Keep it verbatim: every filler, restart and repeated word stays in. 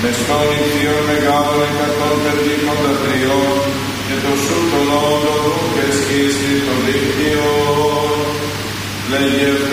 με στον ηχθείον μεγάλων εκατόν πεντήκοντα τριών και το σου των όντων και σχίστη των δίκτυων, λέγε